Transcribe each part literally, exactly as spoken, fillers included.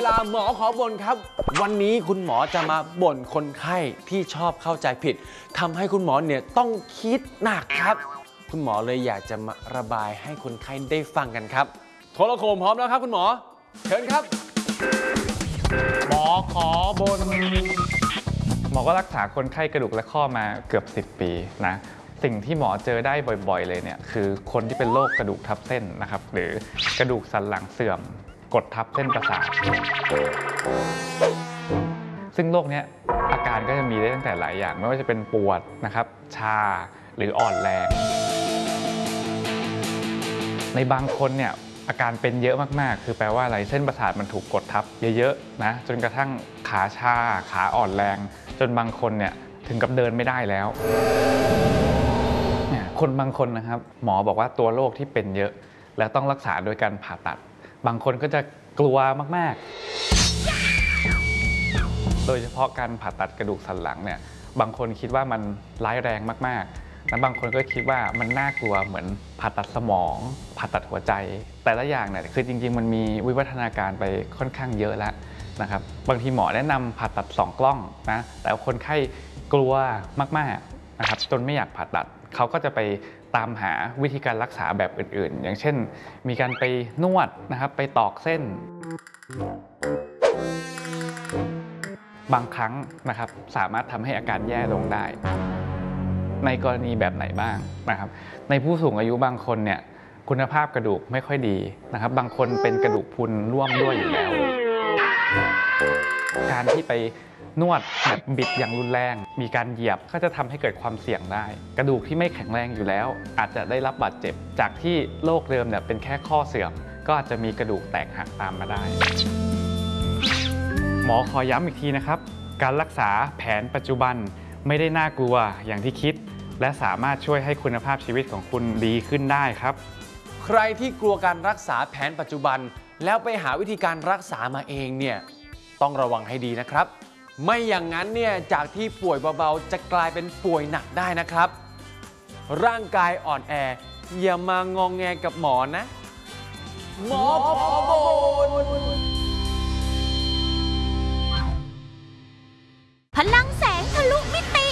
ลาหมอขอบ่นครับวันนี้คุณหมอจะมาบ่นคนไข้ที่ชอบเข้าใจผิดทำให้คุณหมอเนี่ยต้องคิดหนักครับคุณหมอเลยอยากจะมาระบายให้คนไข้ได้ฟังกันครับโทรโข่งพร้อมแล้วครับคุณหมอเชิญครับหมอขอบ่นหมอก็รักษาคนไข้กระดูกและข้อมาเกือบสิบปีนะสิ่งที่หมอเจอได้บ่อยๆเลยเนี่ยคือคนที่เป็นโรคกระดูกทับเส้นนะครับหรือกระดูกสันหลังเสื่อมกดทับเส้นประสาทซึ่งโรคนี้อาการก็จะมีได้ตั้งแต่หลายอย่างไม่ว่าจะเป็นปวดนะครับชาหรืออ่อนแรงในบางคนเนี่ยอาการเป็นเยอะมากๆคือแปลว่าอะไรเส้นประสาทมันถูกกดทับเยอะๆนะจนกระทั่งขาชาขาอ่อนแรงจนบางคนเนี่ยถึงกับเดินไม่ได้แล้วเนี่ยคนบางคนนะครับหมอบอกว่าตัวโรคที่เป็นเยอะแล้วต้องรักษาโดยการผ่าตัดบางคนก็จะกลัวมากๆโดยเฉพาะการผ่าตัดกระดูกสันหลังเนี่ยบางคนคิดว่ามันร้ายแรงมากๆและบางคนก็คิดว่ามันน่ากลัวเหมือนผ่าตัดสมองผ่าตัดหัวใจแต่ละอย่างเนี่ยคือจริงๆมันมีวิวัฒนาการไปค่อนข้างเยอะแล้วนะครับบางทีหมอแนะนำผ่าตัดสองกล้องนะแต่คนไข้กลัวมากๆนะครับจนไม่อยากผ่าตัดเขาก็จะไปตามหาวิธีการรักษาแบบอื่นๆอย่างเช่นมีการไปนวดนะครับไปตอกเส้นบางครั้งนะครับสามารถทำให้อาการแย่ลงได้ในกรณีแบบไหนบ้างนะครับในผู้สูงอายุบางคนเนี่ยคุณภาพกระดูกไม่ค่อยดีนะครับบางคนเป็นกระดูกพรุนร่วมด้วยอยู่แล้วการที่ไปนวดแบบบิดอย่างรุนแรงมีการเหยียบก็จะทำให้เกิดความเสี่ยงได้กระดูกที่ไม่แข็งแรงอยู่แล้วอาจจะได้รับบาดเจ็บจากที่โรคเดิมเนี่ยเป็นแค่ข้อเสื่อมก็อาจจะมีกระดูกแตกหักตามมาได้หมอขอย้ำอีกทีนะครับการรักษาแผนปัจจุบันไม่ได้น่ากลัวอย่างที่คิดและสามารถช่วยให้คุณภาพชีวิตของคุณดีขึ้นได้ครับใครที่กลัวการรักษาแผนปัจจุบันแล้วไปหาวิธีการรักษามาเองเนี่ยต้องระวังให้ดีนะครับไม่อย่างนั้นเนี่ยจากที่ป่วยเบาๆจะกลายเป็นป่วยหนักได้นะครับร่างกายอ่อนแออย่ามางองแงกับหมอนะหมอขอบ่นพลังแสงทะลุมิติ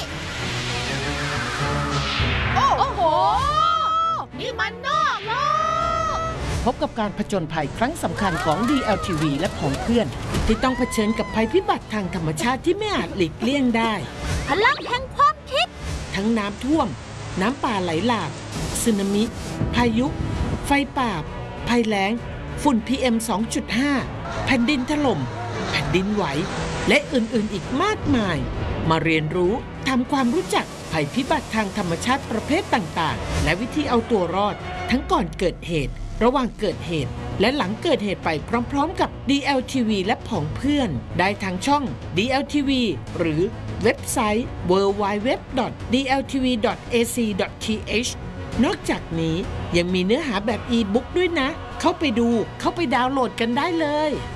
โอ้โหนี่มันนอกโลกพบกับการผจญภัยครั้งสำคัญของ ดี แอล ที วี และผองเพื่อนที่ต้องเผชิญกับภัยพิบัติทางธรรมชาติที่ไม่อาจหลีกเลี่ยงได้พลังแห่งความคิดทั้งน้ำท่วมน้ำป่าไหลหลากสึนามิพายุไฟป่าภัยแล้งฝุ่น พี เอ็ม สองจุดห้า แผ่นดินถล่มแผ่นดินไหวและอื่นๆอีกมากมายมาเรียนรู้ทำความรู้จักภัยพิบัติทางธรรมชาติประเภทต่างๆและวิธีเอาตัวรอดทั้งก่อนเกิดเหตุระหว่างเกิดเหตุและหลังเกิดเหตุไปพร้อมๆกับ ดี แอล ที วี และผองเพื่อนได้ทางช่อง ดี แอล ที วี หรือเว็บไซต์ ดับเบิลยู ดับเบิลยู ดับเบิลยู ดอท ดี แอล ที วี ดอท เอ ซี ดอท ที เอช นอกจากนี้ยังมีเนื้อหาแบบอีบุ๊กด้วยนะเข้าไปดูเข้าไปดาวน์โหลดกันได้เลย